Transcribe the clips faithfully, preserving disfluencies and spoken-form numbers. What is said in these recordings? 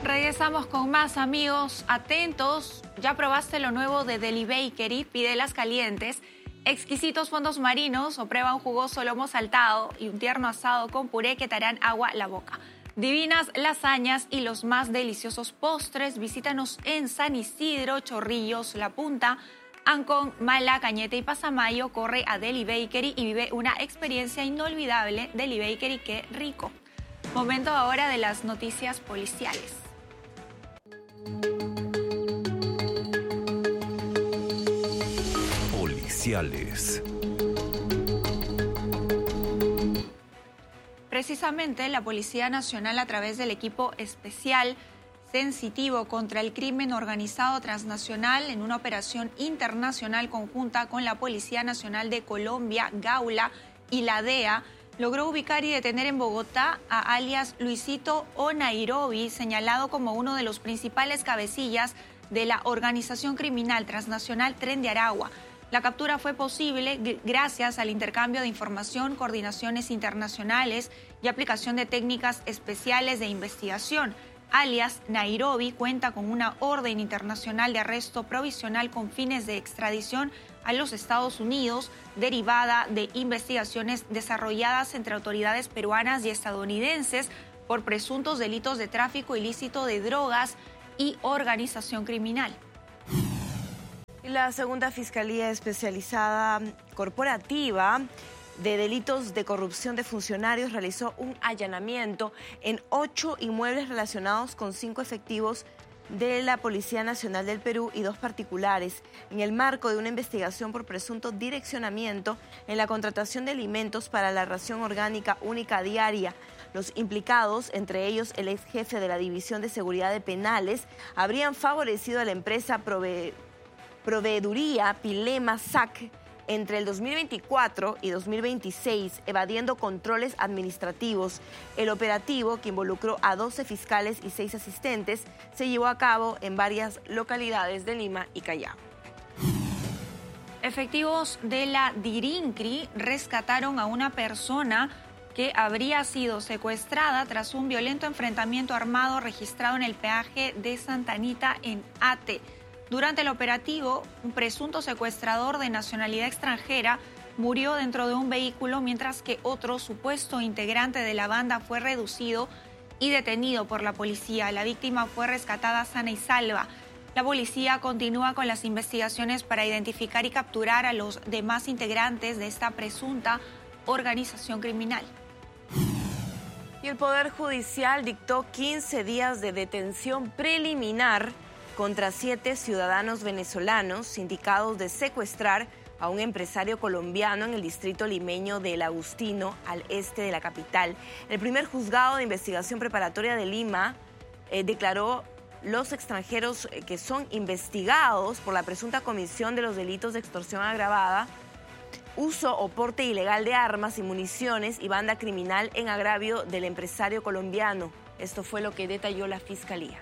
Regresamos con más, amigos. Atentos, ya probaste lo nuevo de Deli Bakery, pídelas calientes. Exquisitos fondos marinos o prueba un jugoso lomo saltado y un tierno asado con puré que te harán agua la boca. Divinas lasañas y los más deliciosos postres. Visítanos en San Isidro, Chorrillos, La Punta, Ancón, Mala, Cañete y Pasamayo. Corre a Deli Bakery y vive una experiencia inolvidable. Deli Bakery, qué rico. Momento ahora de las noticias policiales. Policiales. Precisamente la Policía Nacional, a través del equipo especial sensitivo contra el crimen organizado transnacional, en una operación internacional conjunta con la Policía Nacional de Colombia, Gaula y la D E A, logró ubicar y detener en Bogotá a alias Luisito Onairobi, señalado como uno de los principales cabecillas de la organización criminal transnacional Tren de Aragua. La captura fue posible gracias al intercambio de información, coordinaciones internacionales y aplicación de técnicas especiales de investigación. Alias Nairobi cuenta con una orden internacional de arresto provisional con fines de extradición a los Estados Unidos, derivada de investigaciones desarrolladas entre autoridades peruanas y estadounidenses por presuntos delitos de tráfico ilícito de drogas y organización criminal. La segunda Fiscalía Especializada Corporativa de Delitos de Corrupción de Funcionarios realizó un allanamiento en ocho inmuebles relacionados con cinco efectivos de la Policía Nacional del Perú y dos particulares, en el marco de una investigación por presunto direccionamiento en la contratación de alimentos para la ración orgánica única diaria. Los implicados, entre ellos el ex jefe de la División de Seguridad de Penales, habrían favorecido a la empresa Prove... Proveeduría Pilema S A C entre el dos mil veinticuatro y dos mil veintiséis, evadiendo controles administrativos. El operativo, que involucró a doce fiscales y seis asistentes, se llevó a cabo en varias localidades de Lima y Callao. Efectivos de la DIRINCRI rescataron a una persona que habría sido secuestrada tras un violento enfrentamiento armado registrado en el peaje de Santa Anita en Ate. Durante el operativo, un presunto secuestrador de nacionalidad extranjera murió dentro de un vehículo, mientras que otro supuesto integrante de la banda fue reducido y detenido por la policía. La víctima fue rescatada sana y salva. La policía continúa con las investigaciones para identificar y capturar a los demás integrantes de esta presunta organización criminal. Y el Poder Judicial dictó quince días de detención preliminar contra siete ciudadanos venezolanos indicados de secuestrar a un empresario colombiano en el distrito limeño de El Agustino, al este de la capital. El primer juzgado de investigación preparatoria de Lima eh, declaró los extranjeros eh, que son investigados por la presunta comisión de los delitos de extorsión agravada, uso o porte ilegal de armas y municiones y banda criminal en agravio del empresario colombiano. Esto fue lo que detalló la Fiscalía.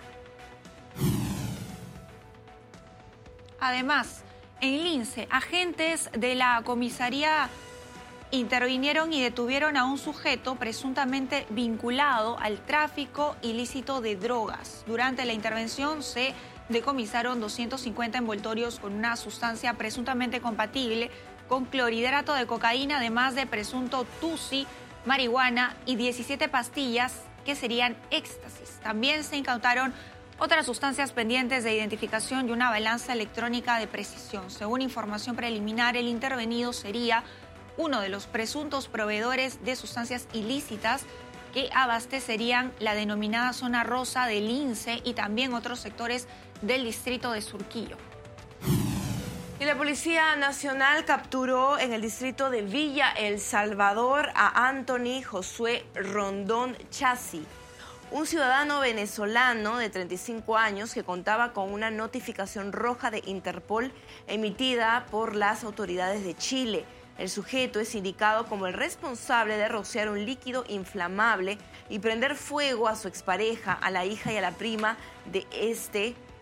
Además, en Lince, agentes de la comisaría intervinieron y detuvieron a un sujeto presuntamente vinculado al tráfico ilícito de drogas. Durante la intervención se decomisaron doscientos cincuenta envoltorios con una sustancia presuntamente compatible con clorhidrato de cocaína, además de presunto tusi, marihuana y diecisiete pastillas que serían éxtasis. También se incautaron otras sustancias pendientes de identificación y una balanza electrónica de precisión. Según información preliminar, el intervenido sería uno de los presuntos proveedores de sustancias ilícitas que abastecerían la denominada zona rosa de Lince y también otros sectores del distrito de Surquillo. Y la Policía Nacional capturó en el distrito de Villa El Salvador a Anthony Josué Rondón Chassi, un ciudadano venezolano de treinta y cinco años que contaba con una notificación roja de Interpol emitida por las autoridades de Chile. El sujeto es indicado como el responsable de rociar un líquido inflamable y prender fuego a su expareja, a la hija y a la prima de este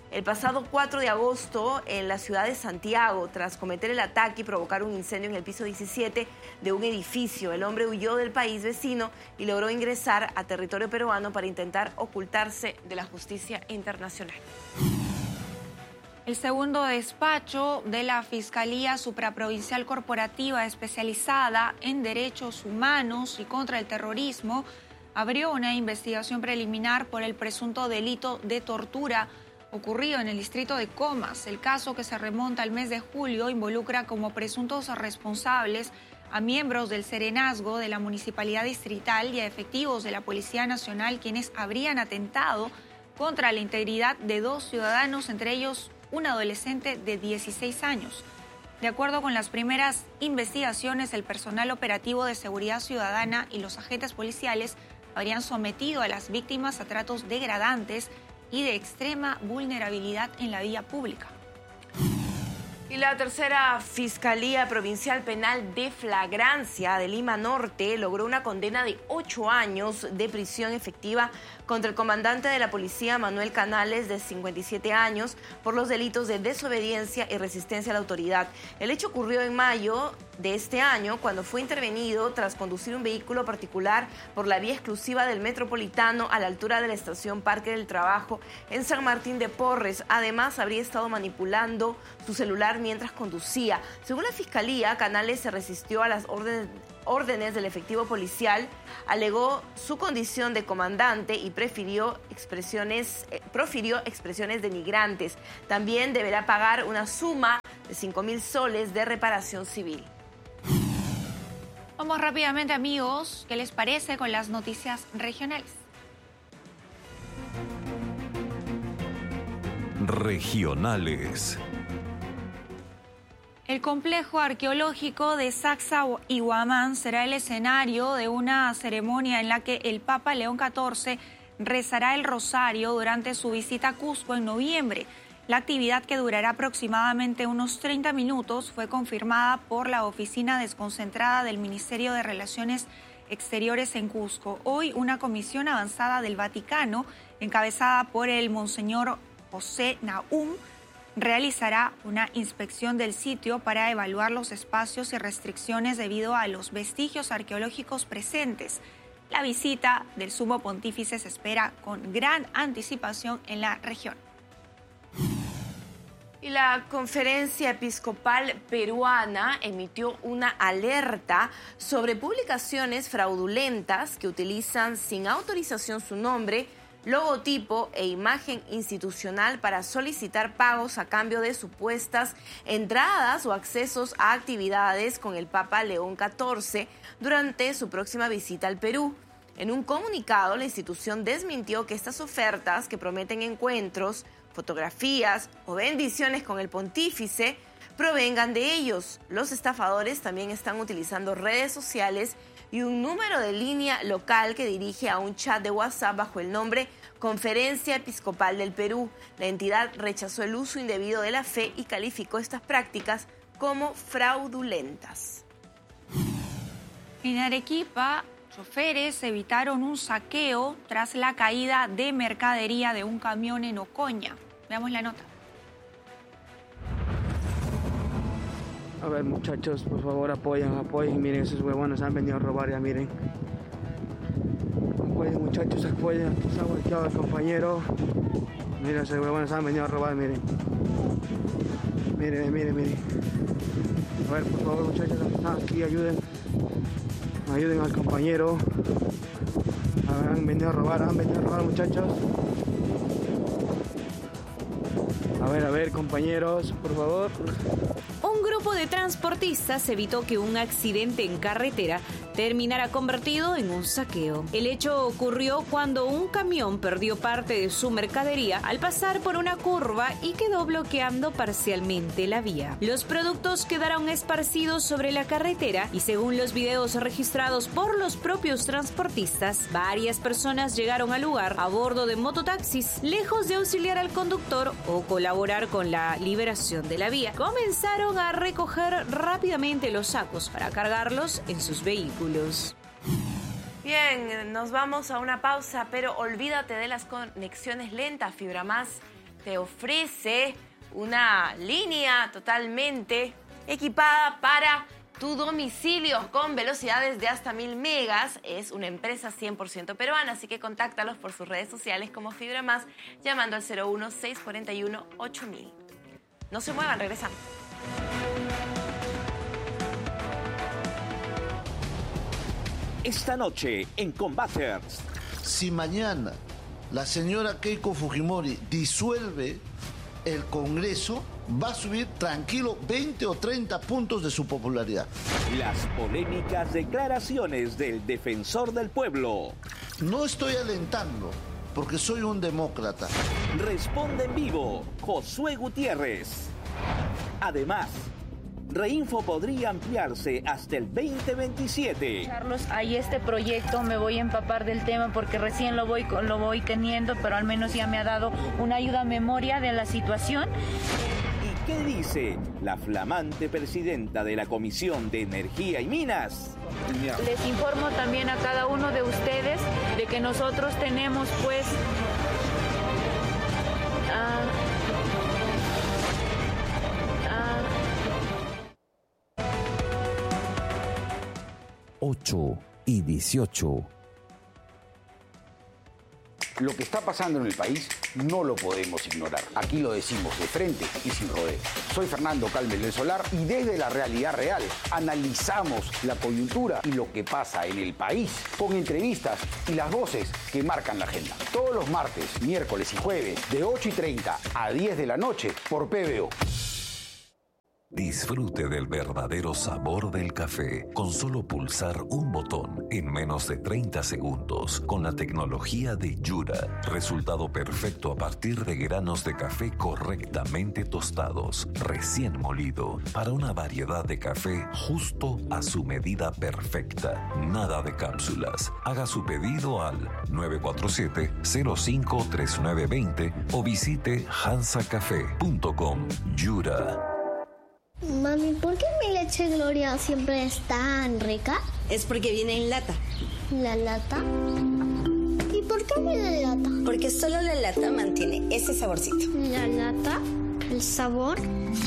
el pasado cuatro de agosto en la ciudad de Santiago tras cometer el ataque y provocar un incendio en el piso diecisiete de un edificio. El hombre huyó del país vecino y logró ingresar a territorio peruano para intentar ocultarse de la justicia internacional. El segundo despacho de la Fiscalía Supraprovincial Corporativa especializada en derechos humanos y contra el terrorismo abrió una investigación preliminar por el presunto delito de tortura ocurrido en el distrito de Comas. El caso, que se remonta al mes de julio, involucra como presuntos responsables a miembros del Serenazgo de la Municipalidad Distrital y a efectivos de la Policía Nacional, quienes habrían atentado contra la integridad de dos ciudadanos, entre ellos un adolescente de dieciséis años. De acuerdo con las primeras investigaciones, el personal operativo de seguridad ciudadana y los agentes policiales habrían sometido a las víctimas a tratos degradantes y de extrema vulnerabilidad en la vía pública. Y la tercera Fiscalía Provincial Penal de Flagrancia de Lima Norte logró una condena de ocho años de prisión efectiva contra el comandante de la policía, Manuel Canales, de cincuenta y siete años, por los delitos de desobediencia y resistencia a la autoridad. El hecho ocurrió en mayo de este año, cuando fue intervenido tras conducir un vehículo particular por la vía exclusiva del Metropolitano a la altura de la estación Parque del Trabajo en San Martín de Porres. Además, habría estado manipulando su celular mientras conducía. Según la Fiscalía, Canales se resistió a las órdenes órdenes del efectivo policial, alegó su condición de comandante y prefirió expresiones, eh, profirió expresiones denigrantes. También deberá pagar una suma de cinco mil soles de reparación civil. Vamos rápidamente, amigos, ¿qué les parece con las noticias regionales? Regionales. El complejo arqueológico de Sacsayhuamán será el escenario de una ceremonia en la que el Papa León catorce rezará el rosario durante su visita a Cusco en noviembre. La actividad, que durará aproximadamente unos treinta minutos, fue confirmada por la oficina desconcentrada del Ministerio de Relaciones Exteriores en Cusco. Hoy, una comisión avanzada del Vaticano, encabezada por el Monseñor José Nahum, realizará una inspección del sitio para evaluar los espacios y restricciones debido a los vestigios arqueológicos presentes. La visita del Sumo Pontífice se espera con gran anticipación en la región. Y la Conferencia Episcopal Peruana emitió una alerta sobre publicaciones fraudulentas que utilizan sin autorización su nombre, logotipo e imagen institucional para solicitar pagos a cambio de supuestas entradas o accesos a actividades con el Papa León catorce durante su próxima visita al Perú. En un comunicado, la institución desmintió que estas ofertas, que prometen encuentros, fotografías o bendiciones con el pontífice, provengan de ellos. Los estafadores también están utilizando redes sociales y un número de línea local que dirige a un chat de WhatsApp bajo el nombre Conferencia Episcopal del Perú. La entidad rechazó el uso indebido de la fe y calificó estas prácticas como fraudulentas. En Arequipa, choferes evitaron un saqueo tras la caída de mercadería de un camión en Ocoña. Veamos la nota. A ver, muchachos, por favor, apoyen, apoyen. Miren, esos huevones han venido a robar ya, miren. Apoyen, muchachos, apoyen. Aquí se ha volteado el compañero. Miren, esos huevones han venido a robar, miren. Miren, miren, miren. A ver, por favor, muchachos, los que están aquí, ayuden. Ayuden al compañero. A ver, han venido a robar, han venido a robar, muchachos. A ver, a ver, compañeros, por favor. Un grupo de transportistas evitó que un accidente en carretera terminara convertido en un saqueo. El hecho ocurrió cuando un camión perdió parte de su mercadería al pasar por una curva y quedó bloqueando parcialmente la vía. Los productos quedaron esparcidos sobre la carretera y, según los videos registrados por los propios transportistas, varias personas llegaron al lugar a bordo de mototaxis, lejos de auxiliar al conductor o colaborar con la liberación de la vía. Comenzaron a recoger rápidamente los sacos para cargarlos en sus vehículos. Bien, nos vamos a una pausa, pero olvídate de las conexiones lentas. Fibra Más te ofrece una línea totalmente equipada para tu domicilio con velocidades de hasta mil megas. Es una empresa cien por ciento peruana, así que contáctalos por sus redes sociales como Fibra Más, llamando al cero uno, seis cuatro uno, ocho mil. No se muevan, regresamos. Esta noche en Combaters. Si mañana la señora Keiko Fujimori disuelve el Congreso, va a subir tranquilo veinte o treinta puntos de su popularidad. Las polémicas declaraciones del defensor del pueblo. No estoy alentando, porque soy un demócrata. Responde en vivo Josué Gutiérrez. Además, Reinfo podría ampliarse hasta el veinte veintisiete. Carlos, hay este proyecto, me voy a empapar del tema porque recién lo voy, lo voy teniendo, pero al menos ya me ha dado una ayuda a memoria de la situación. ¿Y qué dice la flamante presidenta de la Comisión de Energía y Minas? Les informo también a cada uno de ustedes de que nosotros tenemos pues... Uh, ocho y dieciocho. Lo que está pasando en el país no lo podemos ignorar. Aquí lo decimos de frente y sin rodeos. Soy Fernando Calmes del Solar y desde la realidad real analizamos la coyuntura y lo que pasa en el país con entrevistas y las voces que marcan la agenda. Todos los martes, miércoles y jueves de ocho y treinta a diez de la noche por P B O. Disfrute del verdadero sabor del café con solo pulsar un botón en menos de treinta segundos con la tecnología de Yura. Resultado perfecto a partir de granos de café correctamente tostados, recién molido, para una variedad de café justo a su medida perfecta. Nada de cápsulas. Haga su pedido al nueve cuatro siete, cero cinco tres nueve dos cero o visite hansa café punto com. Yura. Mami, ¿por qué mi leche Gloria siempre es tan rica? Es porque viene en lata. ¿La lata? ¿Y por qué viene en lata? Porque solo la lata mantiene ese saborcito. ¿La lata? ¿El sabor?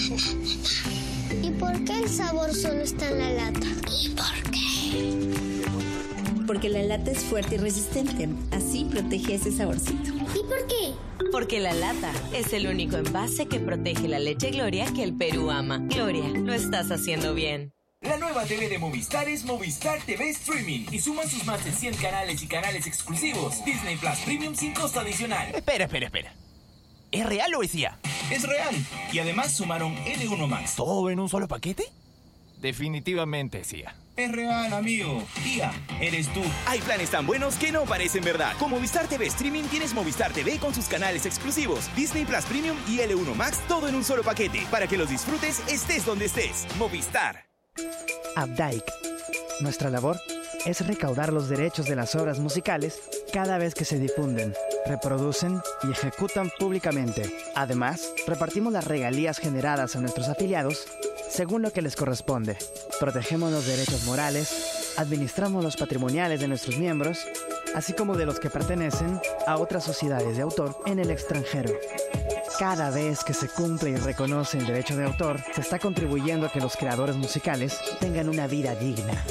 ¿Y por qué el sabor solo está en la lata? ¿Y por qué? Porque la lata es fuerte y resistente. Así protege ese saborcito. ¿Y por qué? Porque la lata es el único envase que protege la leche Gloria que el Perú ama. Gloria, lo estás haciendo bien. La nueva T V de Movistar es Movistar T V Streaming y suman sus más de cien canales y canales exclusivos. Disney Plus Premium sin costo adicional. Espera, espera, espera. ¿Es real o es I A? Es real. Y además sumaron L uno Max. ¿Todo en un solo paquete? Definitivamente es I A. Es real, amigo. I A, eres tú. Hay planes tan buenos que no parecen verdad. Con Movistar T V Streaming tienes Movistar T V con sus canales exclusivos, Disney Plus Premium y L uno Max, todo en un solo paquete, para que los disfrutes estés donde estés. Movistar. Updike. Nuestra labor es recaudar los derechos de las obras musicales cada vez que se difunden, reproducen y ejecutan públicamente. Además, repartimos las regalías generadas a nuestros afiliados según lo que les corresponde. Protegemos los derechos morales, administramos los patrimoniales de nuestros miembros, así como de los que pertenecen a otras sociedades de autor en el extranjero. Cada vez que se cumple y reconoce el derecho de autor, se está contribuyendo a que los creadores musicales tengan una vida digna.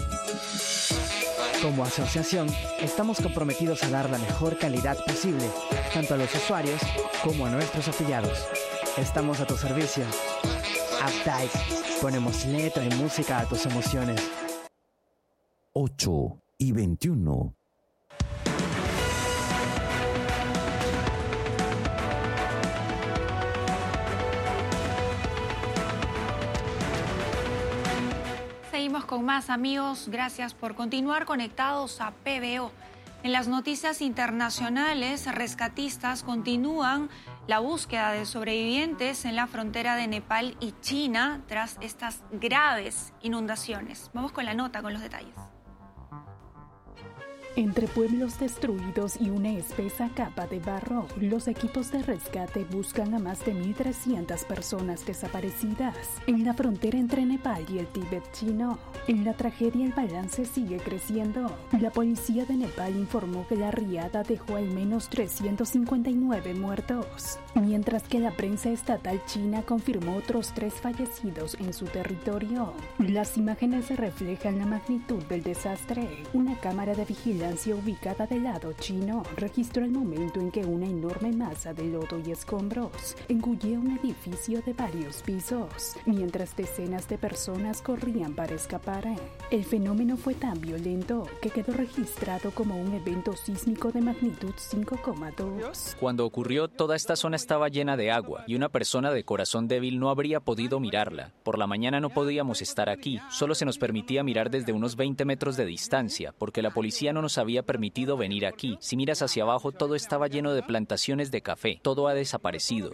Como asociación, estamos comprometidos a dar la mejor calidad posible, tanto a los usuarios como a nuestros afiliados. Estamos a tu servicio. Updike. Ponemos letra y música a tus emociones. ocho y veintiuno. Seguimos con más, amigos. Gracias por continuar conectados a P B O. En las noticias internacionales, rescatistas continúan la búsqueda de sobrevivientes en la frontera de Nepal y China tras estas graves inundaciones. Vamos con la nota, con los detalles. Entre pueblos destruidos y una espesa capa de barro, los equipos de rescate buscan a más de mil trescientas personas desaparecidas en la frontera entre Nepal y el Tíbet chino. En la tragedia el balance sigue creciendo. La policía de Nepal informó que la riada dejó al menos trescientos cincuenta y nueve muertos, mientras que la prensa estatal china confirmó otros tres fallecidos en su territorio. Las imágenes reflejan la magnitud del desastre. Una cámara de vigilancia ubicada del lado chino registró el momento en que una enorme masa de lodo y escombros engullía un edificio de varios pisos, mientras decenas de personas corrían para escapar. El fenómeno fue tan violento que quedó registrado como un evento sísmico de magnitud cinco coma dos. Cuando ocurrió, toda esta zona estaba llena de agua y una persona de corazón débil no habría podido mirarla. Por la mañana no podíamos estar aquí, solo se nos permitía mirar desde unos veinte metros de distancia, porque la policía no nos había permitido venir aquí. Si miras hacia abajo, todo estaba lleno de plantaciones de café. Todo ha desaparecido.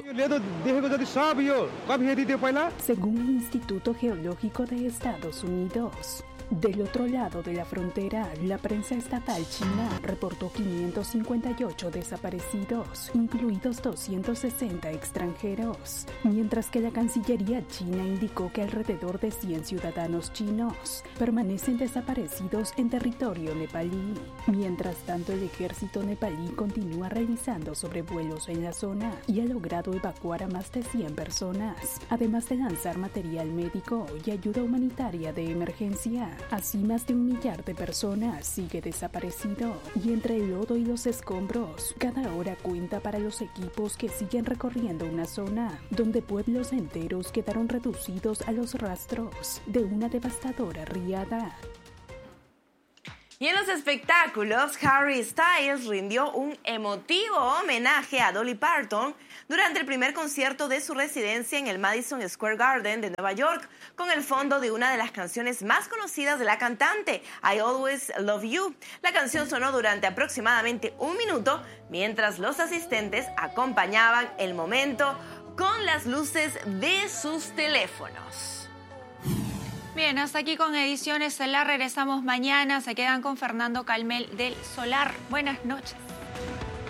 Según el Instituto Geológico de Estados Unidos, del otro lado de la frontera, la prensa estatal china reportó quinientos cincuenta y ocho desaparecidos, incluidos doscientos sesenta extranjeros, mientras que la Cancillería china indicó que alrededor de cien ciudadanos chinos permanecen desaparecidos en territorio nepalí. Mientras tanto, el ejército nepalí continúa realizando sobrevuelos en la zona y ha logrado evacuar a más de cien personas, además de lanzar material médico y ayuda humanitaria de emergencia. Así, más de un millar de personas sigue desaparecido, y entre el lodo y los escombros, cada hora cuenta para los equipos que siguen recorriendo una zona donde pueblos enteros quedaron reducidos a los rastros de una devastadora riada. Y en los espectáculos, Harry Styles rindió un emotivo homenaje a Dolly Parton durante el primer concierto de su residencia en el Madison Square Garden de Nueva York, con el fondo de una de las canciones más conocidas de la cantante, I Always Love You. La canción sonó durante aproximadamente un minuto, mientras los asistentes acompañaban el momento con las luces de sus teléfonos. Bien, hasta aquí con Ediciones Solar. Regresamos mañana. Se quedan con Fernando Calmel del Solar. Buenas noches.